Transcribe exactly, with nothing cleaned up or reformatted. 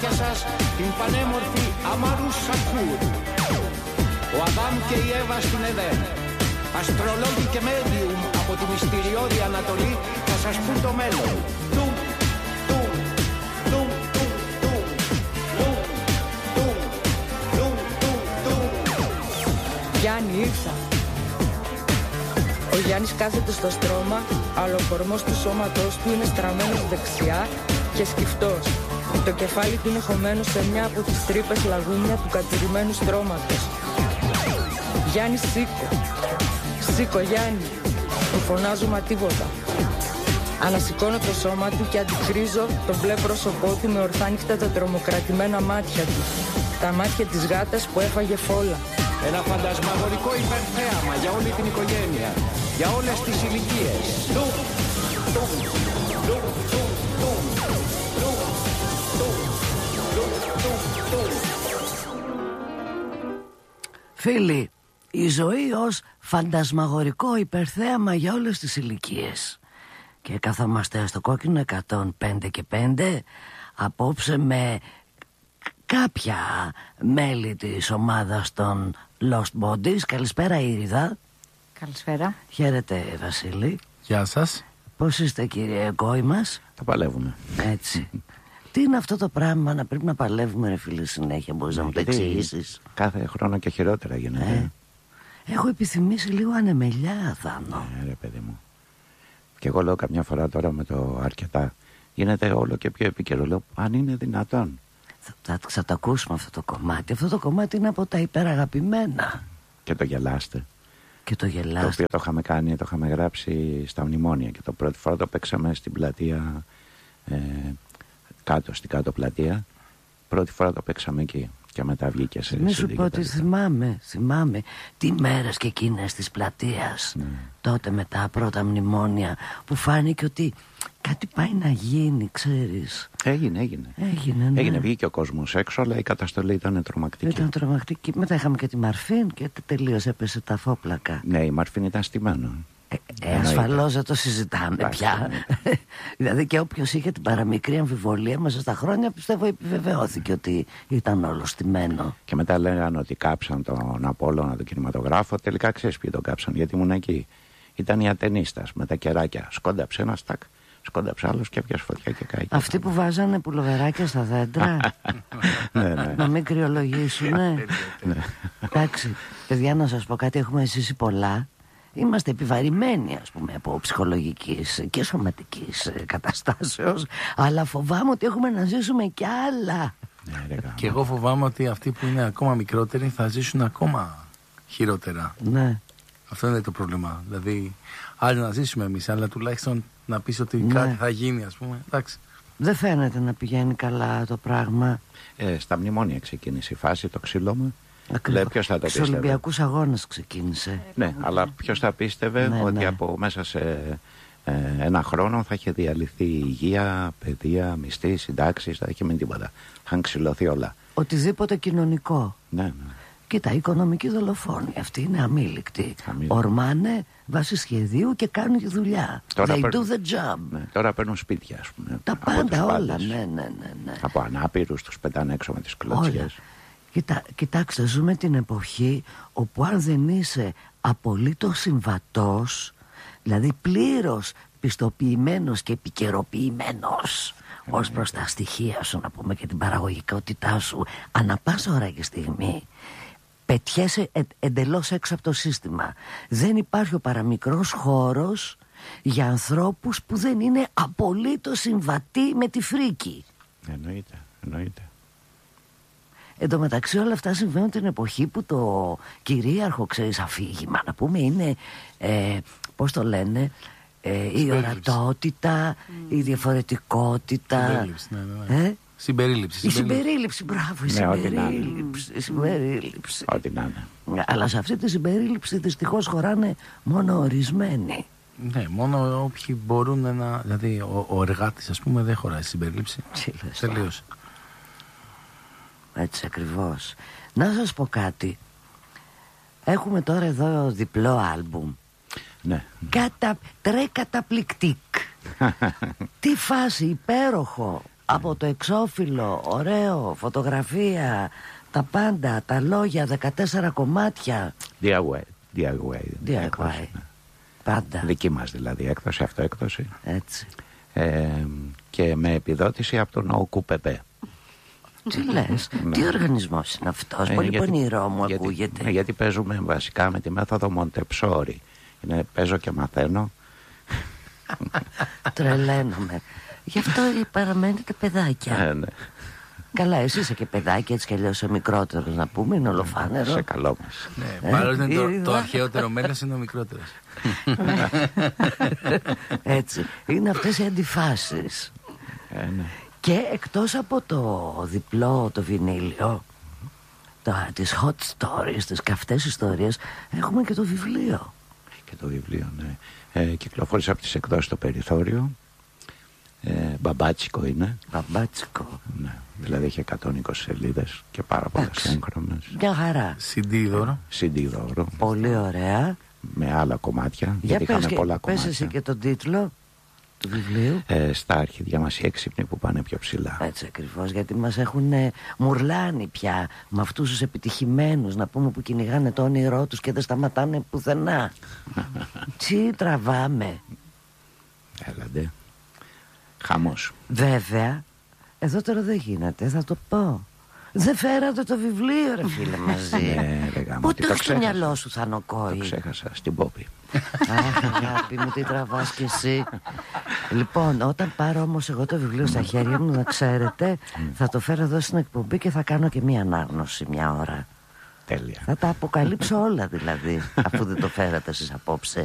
μάτια σας την πανέμορφη Αμάρου Σακούρ. Ο Αδάμ και η Εύα στην Εδέμ. Αστρολόγοι και medium από τη μυστηριώδη Ανατολή θα σας πούν το μέλλον. Του, του, του, του, του, του, του, του, του, του. Γιάννη, ήρθα. Ο Γιάννης κάθεται στο στρώμα, αλλά ο κορμός του σώματός του είναι στραμμένος δεξιά και σκυφτός. Το κεφάλι του είναι χωμένο σε μια από τις τρύπες λαγούμια του κατηρημένου στρώματος. Γιάννη, σήκω. Σήκω, Γιάννη. Του φωνάζω μα τίποτα. Ανασηκώνω το σώμα του και αντικρίζω το μπλε πρόσωπό του με ορθάνυχτα τα τρομοκρατημένα μάτια του. Τα μάτια της γάτας που έφαγε φόλα. Ένα φαντασμαγορικό υπερθέαμα για όλη την οικογένεια, για όλες τις ηλικίες. Φίλοι, η ζωή ως φαντασμαγορικό υπερθέαμα για όλες τις ηλικίες. Και καθόμαστε στο κόκκινο εκατόν πέντε και πέντε απόψε με κάποια μέλη της ομάδας των Lost Bodies. Καλησπέρα Ήριδα. Καλησπέρα. Χαίρετε Βασίλη. Γεια σας. Πώς είστε κύριε Γκόη μας? Τα παλεύουμε. Έτσι. Τι είναι αυτό το πράγμα να πρέπει να παλεύουμε ρε φίλε συνέχεια? Μπορείς ναι, να μου το εξηγήσεις? Κάθε χρόνο και χειρότερα γίνεται. ε, Έχω επιθυμήσει λίγο ανεμελιά Θάνο. Ναι ρε παιδί μου. Και εγώ λέω καμιά φορά τώρα με το αρκετά γίνεται όλο και πιο επίκαιρο. Λέω αν είναι δυνατόν. Θα, θα, θα το ακούσουμε αυτό το κομμάτι. Αυτό το κομμάτι είναι από τα υπεραγαπημένα. Και το γελάστε. Και το γελάστε. Το οποίο το είχαμε κάνει, το είχαμε γράψει στα μνημόνια. Και το πρώτη φορά το παίξαμε στην πλατεία ε, κάτω, στην κάτω πλατεία. Πρώτη φορά το παίξαμε εκεί. Και μετά βγήκε σε μη σου πω ότι θυμάμαι, θυμάμαι τι μέρες και εκείνες της πλατείας. Ναι. Τότε με τα πρώτα μνημόνια που φάνηκε ότι κάτι πάει να γίνει, ξέρεις. Έγινε, έγινε. Έγινε, ναι. Έγινε, βγήκε ο κόσμος έξω, αλλά η καταστολή ήταν τρομακτική. Ήταν τρομακτική. Μετά είχαμε και τη Μαρφίν και τελείως έπεσε τα φόπλακα. Ναι, η Μαρφίν ήταν στημένο. Ε, ε, ασφαλώς δεν το συζητάμε Άχι, πια. Ναι. Δηλαδή και όποιος είχε την παραμικρή αμφιβολία μέσα στα χρόνια πιστεύω επιβεβαιώθηκε ότι ήταν όλο στημένο. Και μετά λέγανε ότι κάψαν τον Απόλλωνα, τον κινηματογράφο. Τελικά ξέρεις ποιοι τον κάψαν, γιατί ήμουν εκεί. Ήταν οι ατενίστας με τα κεράκια. Σκόνταψε ένα στακ, σκόνταψε άλλος και έπιασε φωτιά και κάει. Αυτοί που βάζανε πουλοβεράκια στα δέντρα. Ναι, ναι. Να μην κρυολογήσουνε. Ναι. Εντάξει, παιδιά, να σας πω κάτι, έχουμε ζήσει πολλά. Είμαστε επιβαρημένοι, ας πούμε, από ψυχολογικής και σωματικής καταστάσεως, αλλά φοβάμαι ότι έχουμε να ζήσουμε κι άλλα. Ναι, και εγώ φοβάμαι ότι αυτοί που είναι ακόμα μικρότεροι θα ζήσουν ακόμα χειρότερα. Ναι. Αυτό είναι το πρόβλημα. Δηλαδή, άλλοι να ζήσουμε εμείς, αλλά τουλάχιστον να πεις ότι ναι. κάτι θα γίνει, ας πούμε. Εντάξει. Δεν φαίνεται να πηγαίνει καλά το πράγμα. Ε, στα μνημόνια ξεκίνησε η φάση, το ξύλωμα. Λέει, ποιος θα το πίστευε? Στους Ολυμπιακούς Αγώνες ξεκίνησε. Ναι, αλλά ποιος θα πίστευε ναι, ότι ναι. από μέσα σε ε, ένα χρόνο θα είχε διαλυθεί η υγεία, παιδεία, μισθή, συντάξεις, θα είχε μείνει τίποτα. Θα ξυλωθεί όλα. Οτιδήποτε κοινωνικό. Ναι, ναι. Κοίτα, οι οικονομικοί δολοφόνοι, αυτοί είναι αμήλικτοι. Ορμάνε βάσει σχεδίου και κάνουν τη δουλειά. Τώρα They παίρνουν, do the job. Ναι, τώρα παίρνουν σπίτια, ας πούμε. Τα πάντα όλα, ναι, ναι, ναι, ναι. Από ανάπηρους τους πετάνε έξω με τις κλωτσιές. Κοιτά, κοιτάξτε, ζούμε την εποχή όπου αν δεν είσαι απολύτως συμβατός, δηλαδή πλήρως πιστοποιημένος και επικαιροποιημένος yeah, ως προς τα στοιχεία σου, να πούμε, και την παραγωγικότητά σου, ανά πάσα ώρα και στιγμή πετιέσαι ε, εντελώς έξω από το σύστημα. Δεν υπάρχει ο παραμικρός χώρος για ανθρώπους που δεν είναι απολύτως συμβατοί με τη φρίκη. Εννοείται, εννοείται. Εν τω μεταξύ όλα αυτά συμβαίνουν την εποχή που το κυρίαρχο, ξέρεις, αφήγημα, να πούμε, είναι ε, πώς το λένε, ε, η ορατότητα, mm. η διαφορετικότητα. Συμπερίληψη, ναι, ναι, ναι. Ε? Συμπερίληψη, η συμπερίληψη, μπράβο, η ναι, συμπερίληψη, η συμπερίληψη. Ό,τι να είναι. Αλλά σε αυτή τη συμπερίληψη δυστυχώς χωράνε μόνο ορισμένοι. Ναι, μόνο όποιοι μπορούν να... Δηλαδή ο, ο εργάτης, ας πούμε, δεν χωράει συμπερίληψη. Τελείωσε. Έτσι ακριβώς. Να σας πω κάτι. Έχουμε τώρα εδώ διπλό άλμπουμ. Ναι. Κατα... Τρε καταπληκτικ. Τι φάση, υπέροχο. Από το εξώφυλλο, ωραίο, φωτογραφία, τα πάντα, τα λόγια, δεκατέσσερα κομμάτια. ντι άι βάι. ντι άι βάι. ντι άι βάι. Πάντα. Δική μας δηλαδή έκδοση, αυτοέκδοση. Έτσι. Ε, και με επιδότηση από τον ΟΚΟΥΠΕΠΕ. Τι λες, τι οργανισμός είναι αυτός, Ε, πολύ γιατί- πονηρό μου γιατί, ακούγεται. ναι, γιατί παίζουμε βασικά με τη μέθοδο Μοντεψόρι. Είναι, παίζω και μαθαίνω. Τρελαίνομαι. Γι' αυτό παραμένετε παιδάκια. Ε, ναι. Καλά, εσύ είσαι και παιδάκι, έτσι κι αλλιώς είσαι μικρότερος να πούμε, είναι ολοφάνερο. Σε καλό μας. Ναι, παρόλο είναι το, είδα. το αρχαιότερο μέλος είναι ο μικρότερος. Έτσι, είναι αυτές οι αντιφάσεις. Ε, ναι. Και εκτός από το διπλό, το βινίλιο, τα, τις hot stories, τις καυτές ιστορίες, έχουμε και το βιβλίο. Και το βιβλίο, ναι. Ε, κυκλοφόρησε από τις εκδόσεις στο Περιθώριο. Ε, μπαμπάτσικο είναι. Μπαμπάτσικο. Ναι. Δηλαδή έχει εκατόν είκοσι σελίδες και πάρα πολλές Εντάξει. έγχρωμες. Μια χαρά. σι ντι δώρο. σι ντι δώρο. Πολύ ωραία. Με άλλα κομμάτια. Για γιατί πες, είχαμε και, πολλά πες κομμάτια. εσύ και τον τίτλο του βιβλίου. Ε, στα αρχίδια μας οι έξυπνοι που πάνε πιο ψηλά. Έτσι ακριβώς, γιατί μας έχουν ε, μουρλάνει πια με αυτούς τους επιτυχημένους, να πούμε, που κυνηγάνε το όνειρό τους και δεν σταματάνε πουθενά. Τι τραβάμε. Έλαντε. Χαμός. Βέβαια, εδώ τώρα δεν γίνεται, θα το πω. Δεν φέρατε το βιβλίο, ρε φίλε, μαζί. Ναι, ρε γάμο, Πού τι το το έχει στο ξέχασα. μυαλό σου, Το Θανοκόη. ξέχασα στην Πόπη. Αχ, αγάπη μου, τι τραβάς κι εσύ. Λοιπόν, όταν πάρω όμως εγώ το βιβλίο στα χέρια μου, να ξέρετε, θα το φέρω εδώ στην εκπομπή και θα κάνω και μία ανάγνωση μια ώρα. Τέλεια. Θα τα αποκαλύψω όλα δηλαδή, αφού δεν το φέρατε εσείς απόψε.